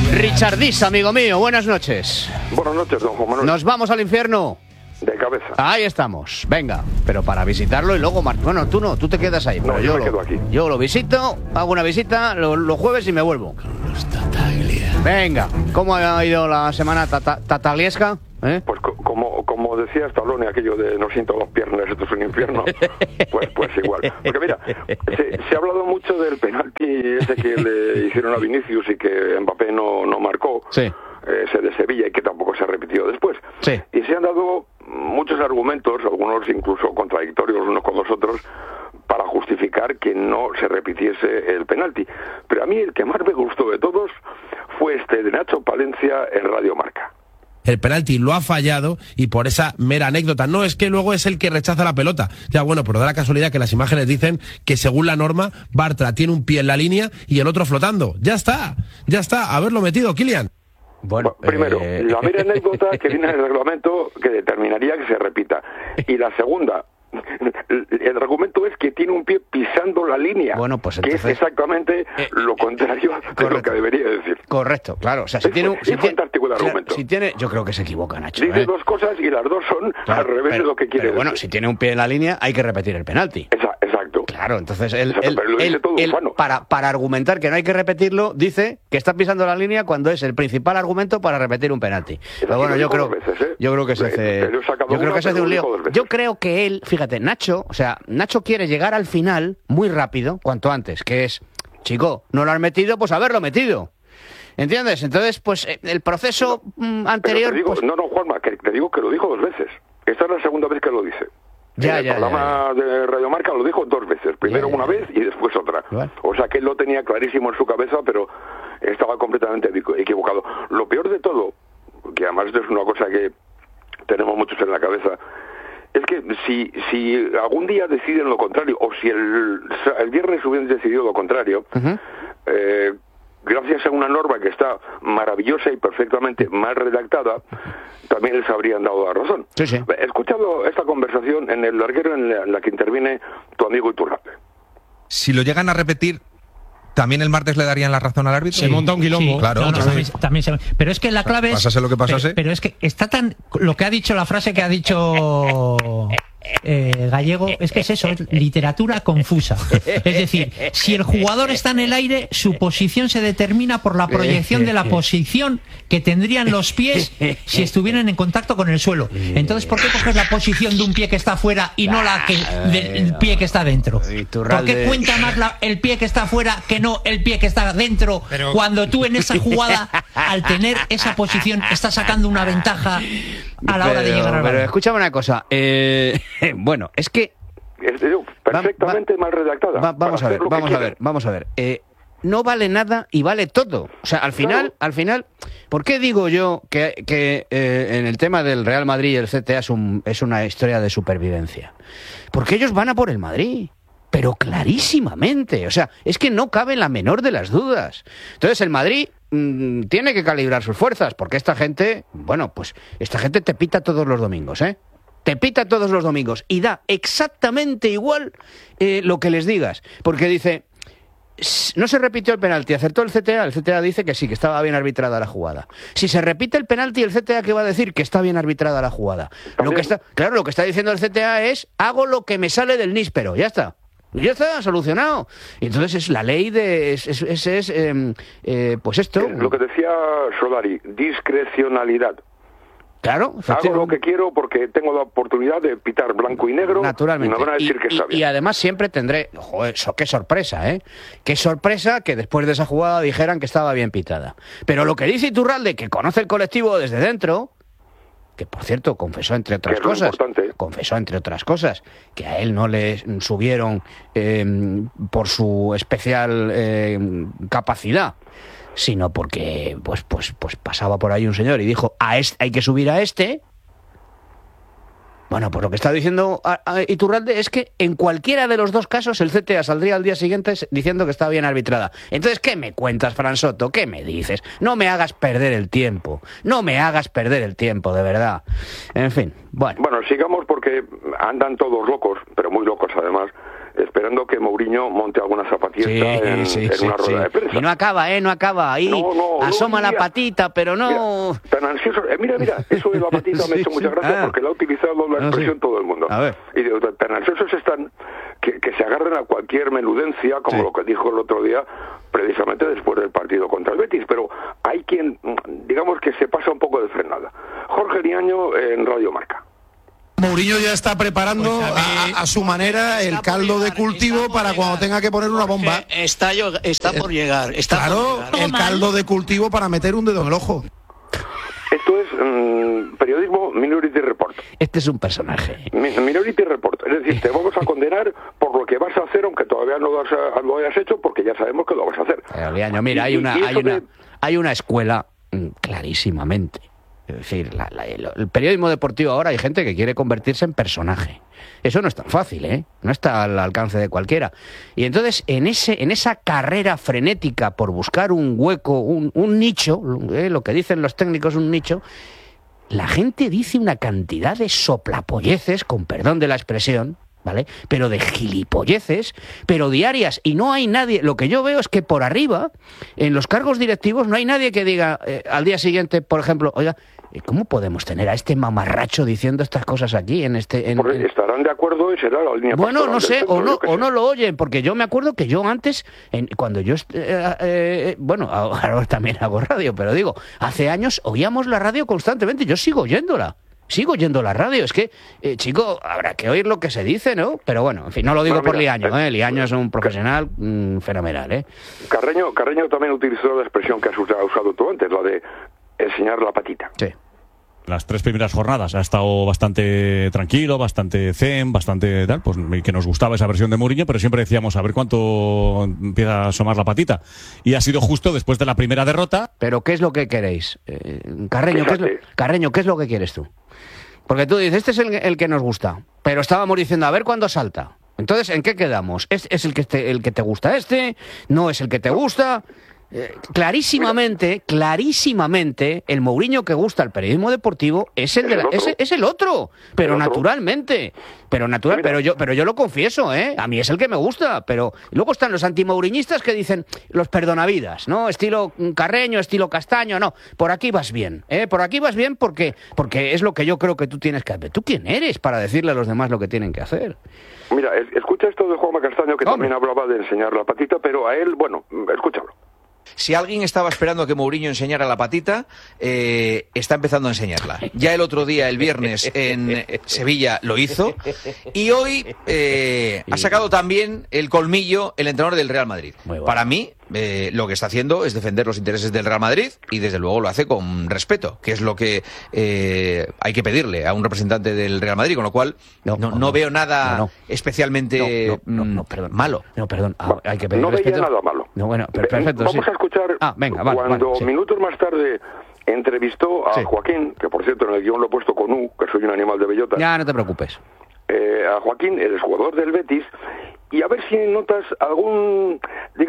Richardis, amigo mío, buenas noches. Buenas noches, don Juan Manuel. ¿Nos vamos al infierno? De cabeza. Ahí estamos, venga, pero para visitarlo y luego bueno, tú no, tú te quedas ahí. No, yo me quedo aquí. Yo lo visito, hago una visita los jueves y me vuelvo. Venga, ¿cómo ha ido la semana tataliesca? Pues como decía Stallone, aquello de no siento las piernas, esto es un infierno, pues igual. Porque mira, se ha hablado mucho del penalti ese que le hicieron a Vinicius y que Mbappé no marcó, sí. Ese de Sevilla, y que tampoco se ha repetido después. Sí. Y se han dado muchos argumentos, algunos incluso contradictorios unos con los otros, para justificar que no se repitiese el penalti. Pero a mí el que más me gustó de todos fue este de Nacho Palencia en Radio Marca. El penalti lo ha fallado y por esa mera anécdota. No, es que luego es el que rechaza la pelota. Ya bueno, pero da la casualidad que las imágenes dicen que según la norma, Bartra tiene un pie en la línea y el otro flotando. Ya está, haberlo metido, Kylian. Bueno, primero, la mera anécdota que viene en el reglamento que determinaría que se repita. Y la segunda, el argumento es que tiene un pie pisando la línea, bueno, pues entonces, que es exactamente lo contrario de lo que debería decir. Correcto, claro. O sea, si tiene fantástico el argumento. Yo creo que se equivoca, Nacho. Dice dos cosas y las dos son al revés de lo que quiere decir. Bueno, si tiene un pie en la línea, hay que repetir el penalti. Exacto. Claro, entonces él para argumentar que no hay que repetirlo, dice que está pisando la línea cuando es el principal argumento para repetir un penalti. Pero bueno, yo creo que se hace un lío. Yo creo que él, fíjate, Nacho quiere llegar al final muy rápido, cuanto antes, que es, chico, no lo has metido, pues haberlo metido. ¿Entiendes? Entonces, pues el proceso anterior... Te digo, pues... No, Juanma, que te digo que lo dijo 2 veces. Esta es la segunda vez que lo dice. En el programa de Radio Marca lo dijo 2 veces. Primero una vez y después otra. Igual. O sea que él lo tenía clarísimo en su cabeza, pero estaba completamente equivocado. Lo peor de todo, que además esto es una cosa que tenemos muchos en la cabeza, es que si algún día deciden lo contrario, o si el viernes hubieran decidido lo contrario, gracias a una norma que está maravillosa y perfectamente mal redactada, también les habrían dado la razón. Sí. He escuchado esta conversación en el larguero en la que interviene tu amigo Iturralde. Si lo llegan a repetir, ¿también el martes le darían la razón al árbitro? Se monta un quilombo. Sí, claro. También pero es que la clave es... Pasase lo que pasase. Pero es que está tan... Lo que ha dicho, la frase que ha dicho... Gallego, es que es eso, es literatura confusa. Es decir, si el jugador está en el aire, su posición se determina por la proyección de la posición que tendrían los pies si estuvieran en contacto con el suelo. Entonces, ¿por qué coges la posición de un pie que está fuera y no la del pie que está dentro? ¿Por qué cuenta más el pie que está fuera que no el pie que está dentro? Cuando tú en esa jugada, al tener esa posición, estás sacando una ventaja a la hora de llegar al balón. Pero escúchame una cosa, bueno, es que... perfectamente mal redactada. Vamos a ver. No vale nada y vale todo. O sea, al final, ¿por qué digo yo que en el tema del Real Madrid y el CTA es una historia de supervivencia? Porque ellos van a por el Madrid. Pero clarísimamente. O sea, es que no cabe la menor de las dudas. Entonces el Madrid tiene que calibrar sus fuerzas, porque esta gente te pita todos los domingos, ¿eh? Te pita todos los domingos y da exactamente igual lo que les digas. Porque dice, no se repitió el penalti, acertó el CTA dice que sí, que estaba bien arbitrada la jugada. Si se repite el penalti, el CTA, ¿qué va a decir? Que está bien arbitrada la jugada. Lo que está diciendo el CTA es, hago lo que me sale del níspero, ya está. Ya está, solucionado. Y entonces es la ley de... pues esto... Lo que decía Solari, discrecionalidad. Claro. Hago lo que quiero porque tengo la oportunidad de pitar blanco y negro. Naturalmente. Y me van a decir que está bien. Y además siempre tendré... Joder, qué sorpresa, ¿eh? Qué sorpresa que después de esa jugada dijeran que estaba bien pitada. Pero lo que dice Iturralde, que conoce el colectivo desde dentro... que por cierto confesó entre otras cosas que a él no le subieron por su especial capacidad, sino porque pues pasaba por ahí un señor y dijo, hay que subir a este. Bueno, pues lo que está diciendo Iturralde es que en cualquiera de los dos casos el CTA saldría al día siguiente diciendo que está bien arbitrada. Entonces, ¿qué me cuentas, Fran Soto? ¿Qué me dices? No me hagas perder el tiempo. De verdad. En fin, bueno. Bueno, sigamos porque andan todos locos, pero muy locos además, esperando que Mourinho monte alguna zapatilla en una rueda de prensa. Y no acaba, ahí asoma la patita, pero no... Mira, tan ansioso, mira, eso de la patita me ha hecho mucha gracia porque la ha utilizado la expresión todo el mundo. A ver. Y digo, tan ansiosos están que se agarran a cualquier menudencia, como lo que dijo el otro día, precisamente después del partido contra el Betis, pero hay quien, digamos que se pasa un poco de frenada. Jorge Liaño en Radio Marca. Mourinho ya está preparando a su manera el caldo de cultivo para cuando tenga que poner una bomba. Está por llegar. Claro, el caldo de cultivo para meter un dedo en el ojo. Esto es periodismo Minority Report. Este es un personaje. Minority Report. Es decir, te vamos a condenar por lo que vas a hacer, aunque todavía no lo hayas hecho, porque ya sabemos que lo vas a hacer. Liaño, mira, hay una escuela clarísimamente. Es decir, el periodismo deportivo ahora hay gente que quiere convertirse en personaje. Eso no es tan fácil, ¿eh? No está al alcance de cualquiera. Y entonces, en esa carrera frenética por buscar un hueco, un nicho, lo que dicen los técnicos, un nicho, la gente dice una cantidad de soplapolleces, con perdón de la expresión, ¿vale? Pero de gilipolleces, pero diarias, y no hay nadie. Lo que yo veo es que por arriba, en los cargos directivos, no hay nadie que diga al día siguiente, por ejemplo, oiga, ¿cómo podemos tener a este mamarracho diciendo estas cosas aquí estarán de acuerdo y será la línea. Bueno, no sé, o no lo oyen, porque yo me acuerdo que yo antes, cuando yo ahora también hago radio, pero digo, hace años oíamos la radio constantemente. Yo sigo oyéndola. Sigo oyendo la radio, es que, chico, habrá que oír lo que se dice, ¿no? Pero bueno, en fin, no lo digo por Liaño, Liaño es un profesional fenomenal, ¿eh? Carreño también utilizó la expresión que has usado tú antes, la de enseñar la patita. Sí. Las 3 primeras jornadas ha estado bastante tranquilo, bastante zen, bastante tal, pues que nos gustaba esa versión de Mourinho, pero siempre decíamos a ver cuánto empieza a asomar la patita. Y ha sido justo después de la primera derrota. Pero ¿qué es lo que queréis? Carreño, ¿qué es lo que quieres tú? Porque tú dices, este es el que nos gusta, pero estábamos diciendo, a ver cuándo salta. Entonces, ¿en qué quedamos? ¿Es el que te gusta este? ¿No es el que te gusta? Clarísimamente, el Mourinho que gusta el periodismo deportivo es el otro, pero naturalmente, pero yo lo confieso, a mí es el que me gusta, pero luego están los antimourinhistas que dicen los perdonavidas, ¿no? Estilo Carreño, estilo Castaño, no, por aquí vas bien, porque es lo que yo creo que tú tienes que hacer. ¿Tú quién eres para decirle a los demás lo que tienen que hacer? Mira, escucha esto de Juanma Castaño, que también hablaba de enseñar la patita, pero a él, bueno, escúchalo. Si alguien estaba esperando que Mourinho enseñara la patita, está empezando a enseñarla. Ya el otro día, el viernes, en Sevilla lo hizo. Y hoy ha sacado también el colmillo el entrenador del Real Madrid. Para mí, lo que está haciendo es defender los intereses del Real Madrid y desde luego lo hace con respeto, que es lo que hay que pedirle a un representante del Real Madrid, con lo cual no veo nada especialmente malo. No, perdón, hay que pedir no respeto. No veía nada malo. No, bueno, perfecto. Vamos a escuchar cuando minutos más tarde entrevistó a Joaquín, que por cierto en el guión lo he puesto con U, que soy un animal de bellota. Ya, no te preocupes. A Joaquín, el jugador del Betis, y a ver si notas algún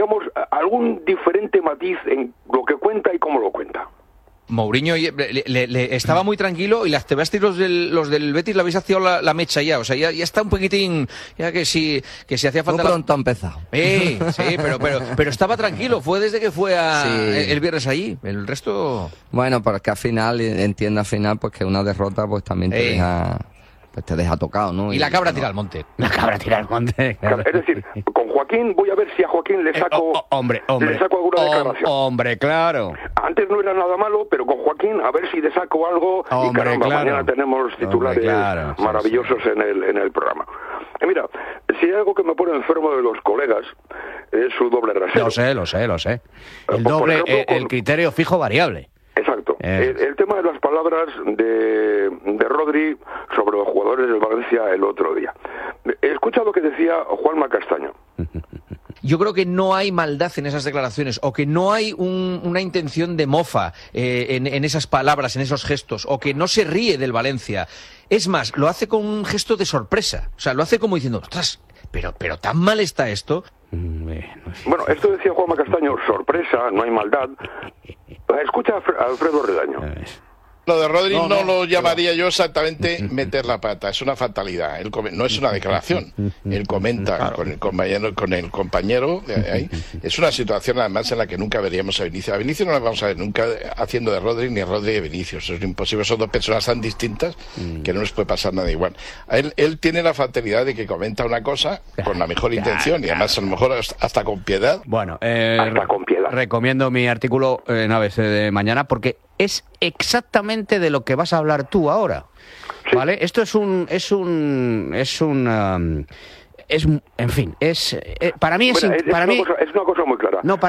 diferente matiz en lo que cuenta y cómo lo cuenta. Mourinho le estaba muy tranquilo y las tebasteis los del Betis le habéis activado la mecha ya, o sea, ya está un poquitín, ya que si hacía falta... Muy pronto ha empezado. Sí, pero estaba tranquilo, fue desde que fue el viernes allí, el resto... Bueno, porque al final, pues que una derrota pues también te deja tocado, ¿no? Y la cabra tira al monte. La cabra tira al monte. Claro. Es decir, con Joaquín voy a ver si a Joaquín le saco alguna declaración. Hombre, claro. Antes no era nada malo, pero con Joaquín a ver si le saco algo. Y caramba, mañana tenemos titulares maravillosos en el programa. Mira, si hay algo que me pone enfermo de los colegas es su doble rasero. Lo sé. El criterio fijo variable. Exacto. El tema de las palabras de Rodri sobre los jugadores del Valencia el otro día. Escucha lo que decía Juanma Castaño. Yo creo que no hay maldad en esas declaraciones, o que no hay una intención de mofa en esas palabras, en esos gestos, o que no se ríe del Valencia. Es más, lo hace con un gesto de sorpresa. O sea, lo hace como diciendo, ostras, pero tan mal está esto. Bueno, esto decía Juanma Castaño, sorpresa, no hay maldad. Escucha a Alfredo Redaño. Lo de Rodri no lo llamaría yo exactamente meter la pata, es una fatalidad. No es una declaración. Él comenta con el compañero de ahí. Es una situación además en la que nunca veríamos a Vinicius. A Vinicius no la vamos a ver nunca haciendo de Rodri ni Rodri de Vinicius. Es imposible, son dos personas tan distintas que no les puede pasar nada igual. Él tiene la fatalidad de que comenta una cosa con la mejor intención y además a lo mejor hasta con piedad. Bueno, recomiendo mi artículo en ABC de mañana porque es exactamente de lo que vas a hablar tú ahora, ¿vale? Esto para mí es una cosa muy clara. No,